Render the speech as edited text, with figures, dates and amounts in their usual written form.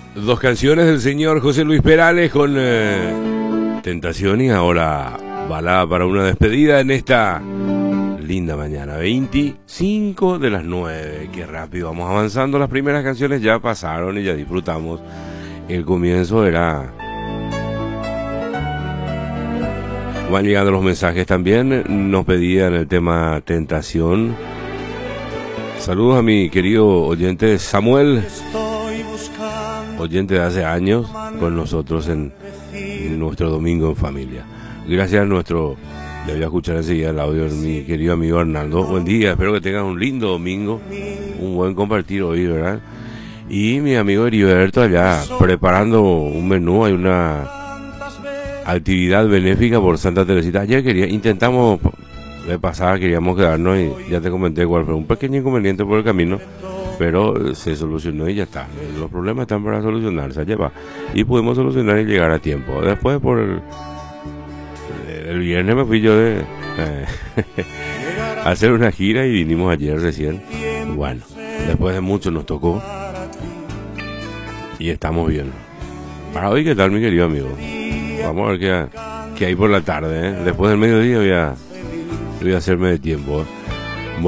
Dos canciones del señor José Luis Perales con Tentación, y ahora balada para una despedida en esta linda mañana, 25 de las 9. Qué rápido vamos avanzando, las primeras canciones ya pasaron y ya disfrutamos. El comienzo era... Van llegando los mensajes también, nos pedían el tema Tentación. Saludos a mi querido oyente Samuel, oyente de hace años con nosotros en nuestro domingo en familia. Gracias a nuestro... Le voy a escuchar enseguida el audio de mi querido amigo Arnaldo. Buen día, espero que tengan un lindo domingo, un buen compartir hoy, ¿verdad? Y mi amigo Heriberto allá preparando un menú, hay una actividad benéfica por Santa Teresita. Ayer intentamos de pasada, queríamos quedarnos y ya te comenté cuál fue un pequeño inconveniente por el camino, pero se solucionó y ya está. Los problemas están para solucionarse, allá va. Y pudimos solucionar y llegar a tiempo. Después por el viernes me fui yo de hacer una gira y vinimos ayer recién. Bueno, después de mucho nos tocó y estamos bien. Para hoy, ¿qué tal, mi querido amigo? Vamos a ver qué hay por la tarde, ¿eh? Después del mediodía voy a hacerme de tiempo, ¿eh?